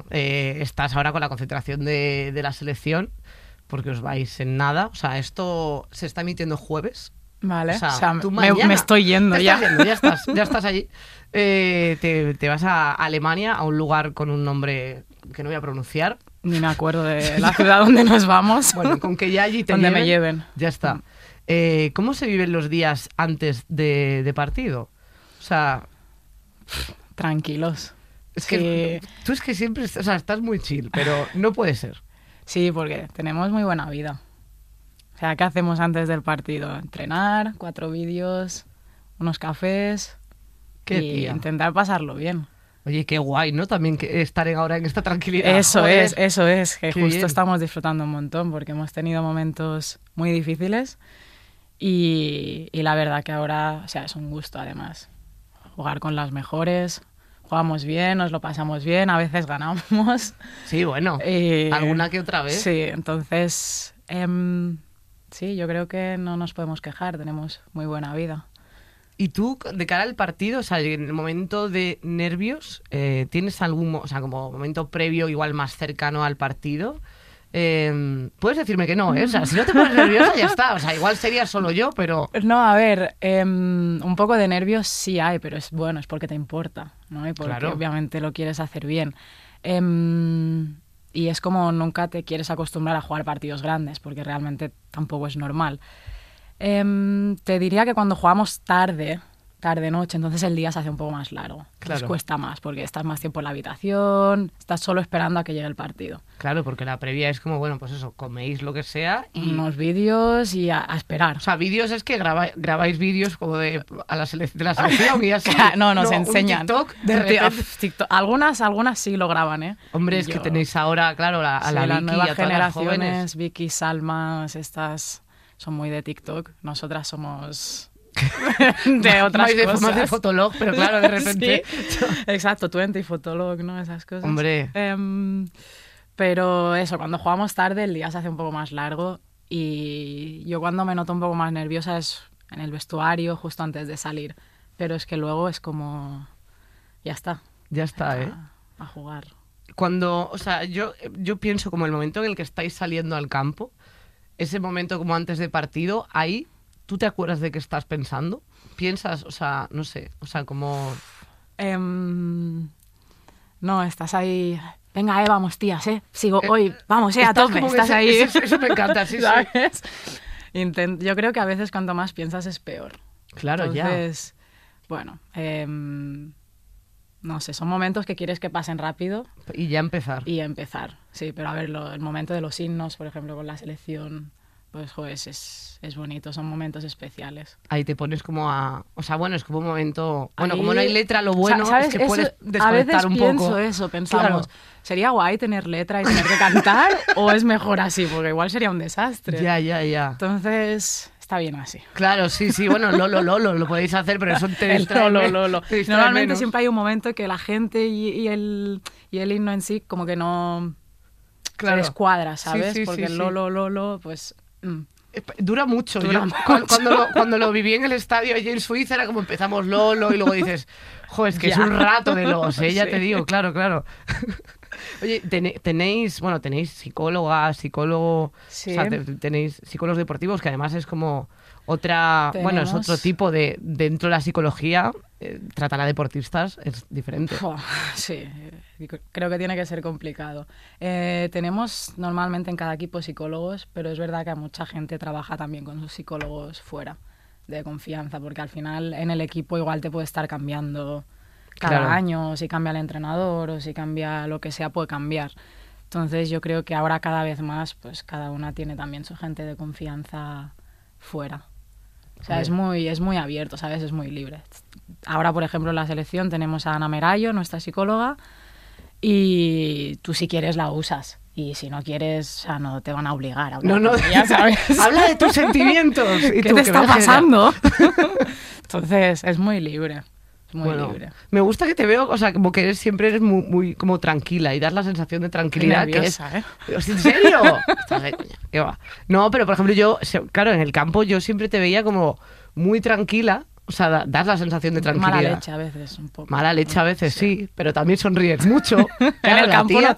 estás ahora con la concentración de la selección, porque os vais en nada. O sea, esto se está emitiendo jueves. Vale, O sea, tú me mañana estoy yendo te ya. estás yendo, ya estás allí. Te vas a Alemania, a un lugar con un nombre que no voy a pronunciar. Ni me acuerdo de la ciudad donde nos vamos. Bueno, con que ya allí te donde me lleven. Ya está. ¿Cómo se viven los días antes de partido? O sea... Tranquilos. Es que tú es que siempre estás muy chill, pero no puede ser. Sí, porque tenemos muy buena vida. O sea, ¿qué hacemos antes del partido? Entrenar, 4 vídeos, unos cafés y intentar pasarlo bien. Oye, qué guay, ¿no? También estar ahora en esta tranquilidad. Eso es, que Qué justo bien. estamos disfrutando un montón porque hemos tenido momentos muy difíciles y la verdad que ahora, o sea, es un gusto además. Jugar con las mejores, jugamos bien, nos lo pasamos bien, a veces ganamos. Sí, bueno, alguna que otra vez. Sí, entonces, sí, yo creo que no nos podemos quejar, tenemos muy buena vida. Y tú, de cara al partido, o sea, en el momento de nervios, ¿tienes algún, o sea, como momento previo igual más cercano al partido? Puedes decirme que no, ¿eh? O sea, si no te pones nerviosa ya está. O sea, igual sería solo yo, pero... No, a ver, un poco de nervios sí hay, pero es bueno, es porque te importa, ¿no? Y porque Claro. obviamente lo quieres hacer bien. Y es como nunca te quieres acostumbrar a jugar partidos grandes, porque realmente tampoco es normal. Te diría que cuando jugamos tarde-noche, entonces el día se hace un poco más largo. Entonces Claro. cuesta más, porque estás más tiempo en la habitación, estás solo esperando a que llegue el partido. Claro, porque la previa es como, bueno, pues eso, coméis lo que sea y... Unos vídeos y a esperar. O sea, vídeos es que grabáis vídeos como de la selección y así. No, nos enseñan. Un TikTok, de repente... TikTok. Algunas sí lo graban, ¿eh? Hombre, es que tenéis ahora, claro, a la las Vicky y nuevas a todas las jóvenes. generaciones, Vicky, Salmas, estas son muy de TikTok. Nosotras somos de otras cosas. Más de Fotolog, pero claro, de repente... Sí, exacto, 20 y Fotolog, ¿no? Esas cosas. Hombre. Pero eso, cuando jugamos tarde el día se hace un poco más largo y yo cuando me noto un poco más nerviosa es en el vestuario, justo antes de salir. Pero es que luego es como... Ya está. Ya está, ¿eh? A jugar. Cuando, o sea, yo pienso como el momento en el que estáis saliendo al campo, ese momento como antes de partido, ahí, ¿tú te acuerdas de qué estás pensando? ¿Piensas, o sea, no sé, o sea, como... No, estás ahí... Venga, vamos, tías, sigo hoy, vamos, a tope, estás ahí. Eso me encanta, sí, ¿sabes? Yo creo que a veces cuanto más piensas es peor. Claro, entonces, bueno, no sé, son momentos que quieres que pasen rápido. Y ya empezar. Sí, pero a ver, el momento de los himnos, por ejemplo, con la selección, pues, joder, es bonito, son momentos especiales. Ahí te pones como a... O sea, bueno, es como un momento... Bueno, ahí, como no hay letra, lo bueno ¿sabes? es que puedes desconectar un poco. A veces pienso eso, pensamos, Claro. ¿sería guay tener letra y tener que cantar o es mejor así? Porque igual sería un desastre. Ya. Entonces... Está bien así. Claro, sí, bueno, lo podéis hacer, pero eso te distrae. Normalmente siempre hay un momento que la gente y el himno en sí como que no se descuadra, ¿sabes? Sí, porque el lo, pues... Dura mucho. Mucho. Cuando lo viví en el estadio allí en Suiza era como empezamos Lolo y luego dices, joder, es que es un rato de los, ya te digo, claro. Oye, tenéis psicóloga, psicólogo, sí. O sea, tenéis psicólogos deportivos que además es como otra, bueno, es otro tipo de, dentro de la psicología, tratar a deportistas es diferente. Sí, creo que tiene que ser complicado. Tenemos normalmente en cada equipo psicólogos, pero es verdad que mucha gente trabaja también con sus psicólogos fuera de confianza, porque al final en el equipo igual te puede estar cambiando cada año, si cambia el entrenador o si cambia lo que sea, puede cambiar. Entonces yo creo que ahora cada vez más, pues cada una tiene también su gente de confianza fuera. O sea, es muy abierto, ¿sabes? Es muy libre. Ahora, por ejemplo, en la selección tenemos a Ana Merayo, nuestra psicóloga, y tú si quieres la usas. Y si no quieres, o sea, no te van a obligar a hablar. No, ya sabes. Habla de tus sentimientos. ¿Qué te está pasando? Entonces, es muy libre. Es muy libre. Me gusta que te veo, o sea, como que siempre eres muy como tranquila y das la sensación de tranquilidad. Nerviosa, que es, ¿En serio? Estás ahí, coña, ¿qué va? No, pero por ejemplo yo, claro, en el campo yo siempre te veía como muy tranquila. O sea, das la sensación de tranquilidad. Mala leche a veces, un poco. Mala leche a veces, sí, pero también sonríes mucho. En el campo no